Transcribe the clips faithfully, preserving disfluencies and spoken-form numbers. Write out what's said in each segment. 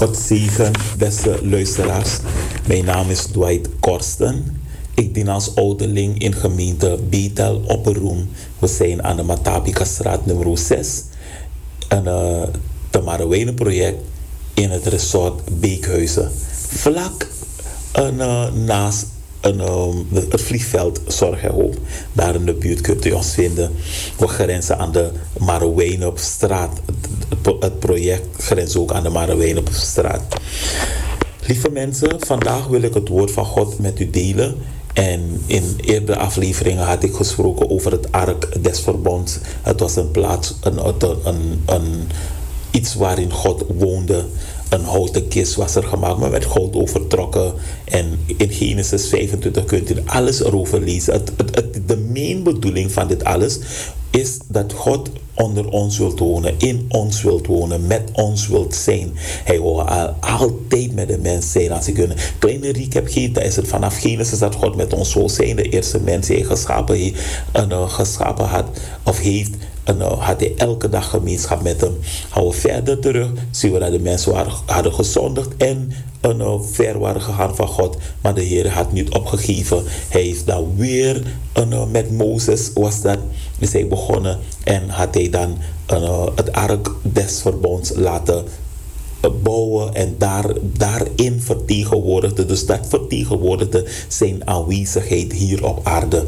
God zegen, beste luisteraars. Mijn naam is Dwight Korsten. Ik dien als ouderling in gemeente Bethel Opperoen. We zijn aan de Matapika-straat nummer zes. Een uh, Tamarowijnen-project in het resort Beekhuizen. Vlak een, uh, naast een, um, het vliegveld Zorg en Hoop. Daar in de buurt kunt u ons vinden. We grenzen aan de Marowijnenstraat. Het, het project grenst ook aan de Marowijnenstraat. Lieve mensen, vandaag wil ik het woord van God met u delen. En in eerdere afleveringen had ik gesproken over het ark des verbonds. Het was een plaats, een, een, een, een, iets waarin God woonde. Een houten kist was er gemaakt, maar met goud overtrokken. En in Genesis vijfentwintig kunt u alles erover lezen. Het, het, het, de main bedoeling van dit alles is dat God onder ons wilt wonen, in ons wilt wonen, met ons wilt zijn. Hij wil al, altijd met de mens zijn. Als ik een kleine recap geef, dan is het vanaf Genesis dat God met ons wil zijn. De eerste mens die hij geschapen, he, uh, geschapen had of heeft. En uh, had hij elke dag gemeenschap met hem. Gaan we verder terug, zien we dat de mensen waren, hadden gezondigd en uh, uh, ver waren gegaan van God. Maar de Heer had niet opgegeven. Hij is dan weer uh, met Mozes, was dat, is hij begonnen. En had hij dan uh, het ark des verbonds laten bouwen en daar, daarin vertegenwoordigde. Dus dat vertegenwoordigde zijn aanwezigheid hier op aarde.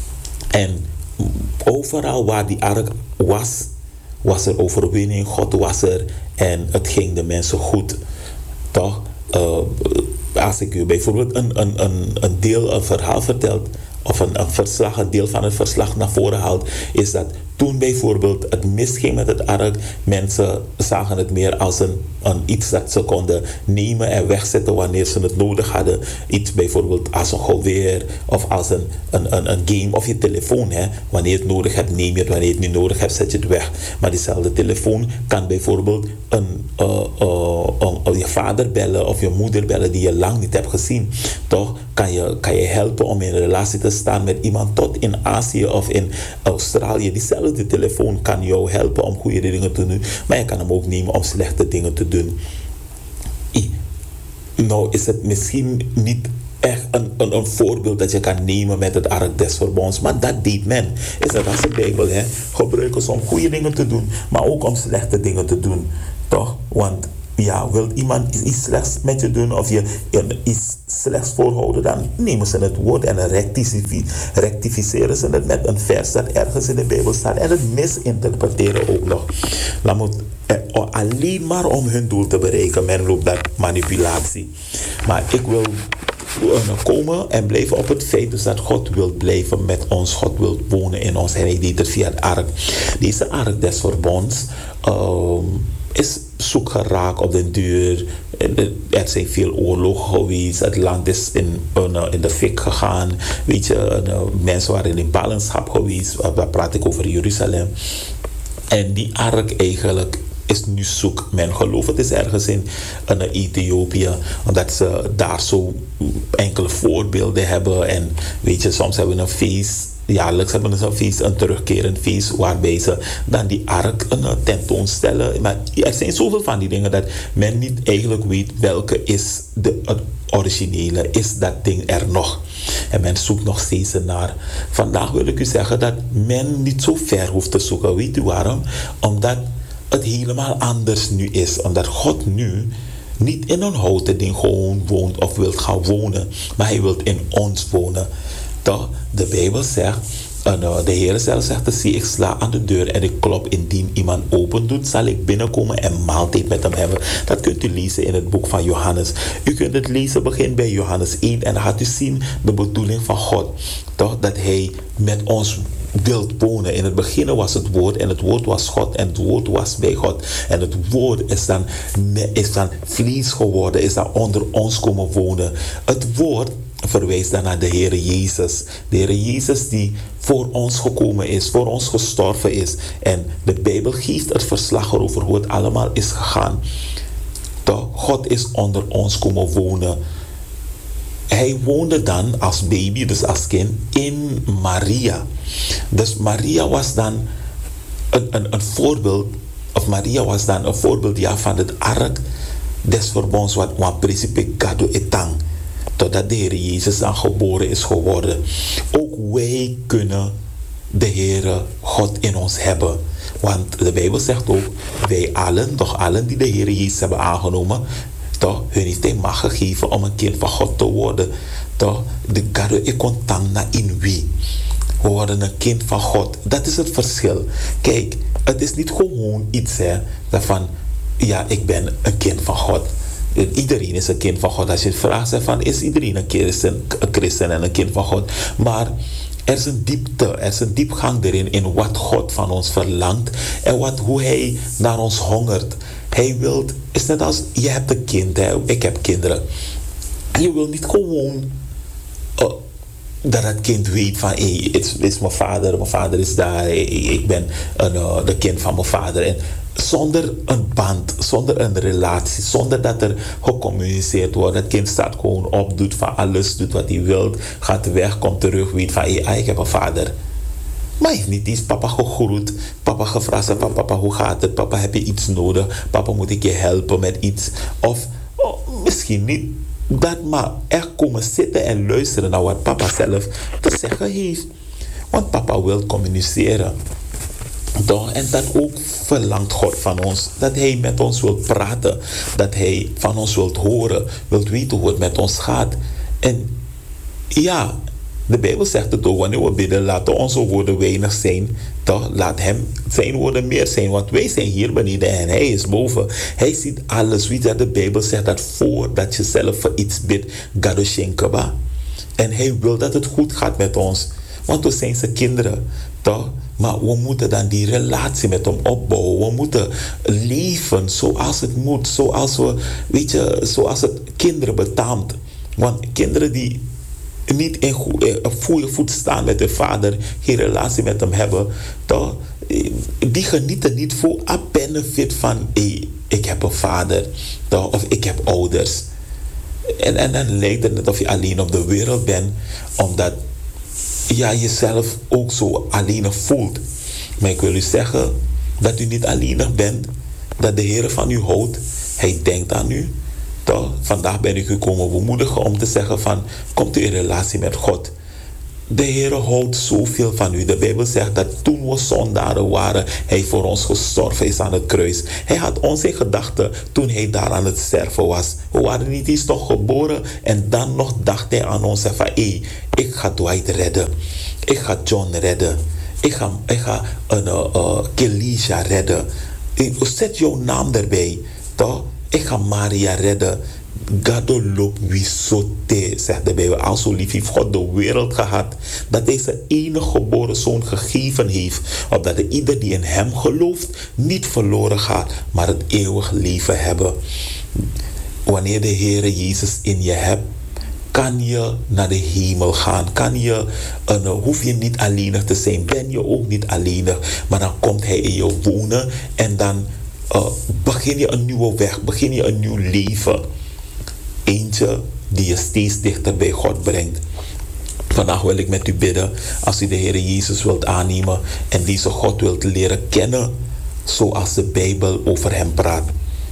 En overal waar die ark was, was er overwinning. God was er en het ging de mensen goed. Toch? Uh, als ik u bijvoorbeeld een, een, een, een deel, een verhaal vertelt, of een, een verslag, een deel van het verslag naar voren haalt, is dat toen bijvoorbeeld het misging met het ark, mensen zagen het meer als een, een iets dat ze konden nemen en wegzetten wanneer ze het nodig hadden. Iets bijvoorbeeld als een geweer of als een, een, een, een game of je telefoon. Hè. Wanneer je het nodig hebt, neem je het. Wanneer je het niet nodig hebt, zet je het weg. Maar diezelfde telefoon kan bijvoorbeeld een, uh, uh, uh, je vader bellen of je moeder bellen die je lang niet hebt gezien. Toch kan je, kan je helpen om in een relatie te staan met iemand tot in Azië of in Australië. Diezelfde de telefoon kan jou helpen om goede dingen te doen, maar je kan hem ook nemen om slechte dingen te doen. Nou is het misschien niet echt een, een, een voorbeeld dat je kan nemen met het ark des verbonds, maar dat deed men. Is dat als de Bijbel, hè? Gebruiken ze om goede dingen te doen, maar ook om slechte dingen te doen. Toch? Want ja, wil iemand iets slechts met je doen of je iets slechts voorhouden, dan nemen ze het woord en rectificeren ze het met een vers dat ergens in de Bijbel staat en het misinterpreteren ook nog. Dan moet eh, alleen maar om hun doel te bereiken, men loopt dat manipulatie. Maar ik wil komen en blijven op het feit dus dat God wil blijven met ons, God wil wonen in ons en hij deed het via het ark. Deze ark des verbonds um, is zoek geraakt op den duur. Er zijn veel oorlogen geweest. Het land is in, in de fik gegaan. Weet je, mensen waren in ballingschap geweest. Daar praat ik over Jeruzalem. En die ark eigenlijk is nu zoek. Men gelooft het is ergens in, in Ethiopië. Omdat ze daar zo enkele voorbeelden hebben. En weet je, soms hebben we een feest. Jaarlijks hebben ze een feest, een terugkerend feest, waarbij ze dan die ark een tentoonstellen. Maar er zijn zoveel van die dingen dat men niet eigenlijk weet welke is de het originele. Is dat ding er nog? En men zoekt nog steeds naar. Vandaag wil ik u zeggen dat men niet zo ver hoeft te zoeken. Weet u waarom? Omdat het helemaal anders nu is. Omdat God nu niet in een houten ding gewoon woont of wil gaan wonen. Maar hij wil in ons wonen. Toch? De Bijbel zegt, en, uh, de Heer zelf zegt, zie ik sla aan de deur en ik klop. Indien iemand open doet, zal ik binnenkomen en maaltijd met hem hebben. Dat kunt u lezen in het boek van Johannes. U kunt het lezen, begin bij Johannes één en dan gaat u zien de bedoeling van God. Toch? Dat hij met ons wilt wonen. In het begin was het woord en het woord was God en het woord was bij God. En het woord is dan, is dan vlees geworden, is dan onder ons komen wonen. Het woord verwijst dan naar de Heer Jezus. De Heer Jezus die voor ons gekomen is, voor ons gestorven is. En de Bijbel geeft het verslag over hoe het allemaal is gegaan. Toch? God is onder ons komen wonen. Hij woonde dan als baby, dus als kind, in Maria. Dus Maria was dan een, een, een voorbeeld, of Maria was dan een voorbeeld ja, van het ark desverbonds wat wan principe gado etang. Totdat de Heer Jezus dan geboren is geworden. Ook wij kunnen de Heere God in ons hebben. Want de Bijbel zegt ook, wij allen, toch allen die de Heer Jezus hebben aangenomen, toch, hun heeft hij macht gegeven om een kind van God te worden. Toch, de gado ik contang na in wie. We worden een kind van God. Dat is het verschil. Kijk, het is niet gewoon iets hè, van, ja, ik ben een kind van God. Iedereen is een kind van God. Als je het vraagt, zeg van, is iedereen een christen, een christen en een kind van God? Maar er is een diepte, er is een diepgang erin, in wat God van ons verlangt en wat, hoe Hij naar ons hongert. Hij wil, is net als, je hebt een kind, hè? Ik heb kinderen. Je wil niet gewoon uh, dat het kind weet van, hé, hey, het is mijn vader, mijn vader is daar, hey, ik ben een, uh, de kind van mijn vader. En zonder een band, zonder een relatie, zonder dat er gecommuniceerd wordt. Het kind staat gewoon op, doet van alles, doet wat hij wil, gaat weg, komt terug, weet van, hé, hey, ik heb een vader. Maar hij heeft niet eens papa gegroet, papa gevraagd van, papa, hoe gaat het? Papa, heb je iets nodig? Papa, moet ik je helpen met iets? Of oh, misschien niet dat, maar echt komen zitten en luisteren naar wat papa zelf te zeggen heeft. Want papa wil communiceren. Toch? En dat ook verlangt God van ons. Dat Hij met ons wil praten. Dat Hij van ons wil horen. Wil weten hoe het met ons gaat. En ja, de Bijbel zegt het ook. Wanneer we bidden, laten onze woorden weinig zijn. Toch? Laat Hem zijn woorden meer zijn. Want wij zijn hier beneden en Hij is boven. Hij ziet alles. Wie dat de Bijbel zegt dat voordat je zelf voor iets bidt, gado shenkaba. En Hij wil dat het goed gaat met ons. Want we zijn zijn kinderen. Toch? Maar we moeten dan die relatie met hem opbouwen. We moeten leven zoals het moet. Zoals we, weet je, zoals het kinderen betaamt. Want kinderen die niet in een goede voet staan met hun vader, geen relatie met hem hebben, toch? Die genieten niet voor a benefit van, hey, ik heb een vader, toch? Of ik heb ouders. En, en dan lijkt het net of je alleen op de wereld bent, omdat ja, jezelf ook zo alleenig voelt. Maar ik wil u zeggen dat u niet alleenig bent. Dat de Heer van u houdt. Hij denkt aan u. Toch? Vandaag ben ik gekomen bemoedigen om te zeggen van, komt u in relatie met God. De Heer houdt zoveel van u. De Bijbel zegt dat toen we zondaren waren, Hij voor ons gestorven is aan het kruis. Hij had ons in gedachten toen Hij daar aan het sterven was. We waren niet eens nog geboren en dan nog dacht Hij aan ons en van, hé, hey, ik ga Dwight redden. Ik ga John redden. Ik ga, ik ga een uh, uh, Kelisha redden. Zet jouw naam erbij. Toch? Ik ga Maria redden. Gado loopt wie sote, zegt de Bijbel. Al zo lief heeft God de wereld gehad, dat Hij zijn enige geboren zoon gegeven heeft, opdat ieder die in Hem gelooft niet verloren gaat, maar het eeuwig leven hebben. Wanneer de Heere Jezus in je hebt, kan je naar de hemel gaan. Kan je, uh, hoef je niet alleenig te zijn. Ben je ook niet alleenig. Maar dan komt Hij in je wonen en dan uh, begin je een nieuwe weg. Begin je een nieuw leven. Eentje die je steeds dichter bij God brengt. Vandaag wil ik met u bidden, als u de Heer Jezus wilt aannemen en deze God wilt leren kennen, zoals de Bijbel over Hem praat.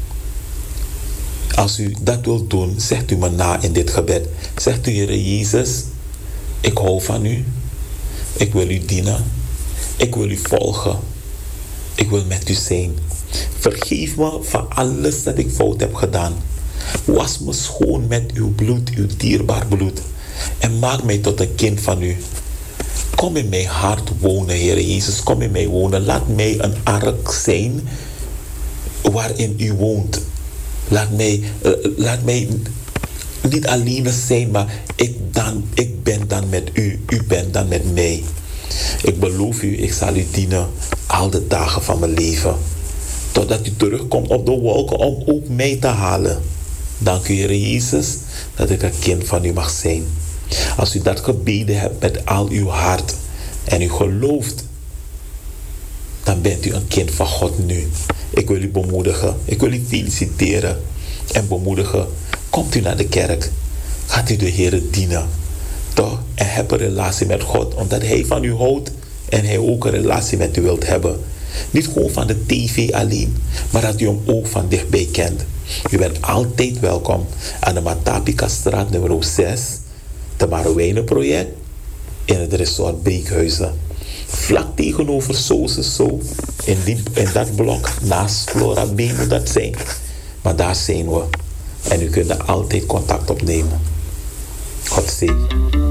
Als u dat wilt doen, zegt u me na in dit gebed. Zegt u, Heer Jezus, ik hou van u. Ik wil u dienen. Ik wil u volgen. Ik wil met u zijn. Vergeef me van alles dat ik fout heb gedaan. Was me schoon met uw bloed, uw dierbaar bloed. En maak mij tot een kind van u. Kom in mijn hart wonen, Heer Jezus. Kom in mij wonen. Laat mij een ark zijn waarin u woont. Laat mij, uh, laat mij niet alleen zijn, maar ik, dan, ik ben dan met u. U bent dan met mij. Ik beloof u, ik zal u dienen al de dagen van mijn leven. Totdat u terugkomt op de wolken om ook mij te halen. Dank u, Heer Jezus, dat ik een kind van u mag zijn. Als u dat gebeden hebt met al uw hart en u gelooft, dan bent u een kind van God nu. Ik wil u bemoedigen. Ik wil u feliciteren en bemoedigen. Komt u naar de kerk. Gaat u de Heer dienen. Toch? En heb een relatie met God. Omdat Hij van u houdt en Hij ook een relatie met u wilt hebben. Niet gewoon van de tv alleen. Maar dat u hem ook van dichtbij kent. U bent altijd welkom aan de Matapika-straat nummer zes, de Marowijnenproject, in het resort Breekhuizen. Vlak tegenover Sozeso, in, die, in dat blok, naast Flora B moet dat zijn. Maar daar zijn we. En u kunt er altijd contact opnemen. God zegen.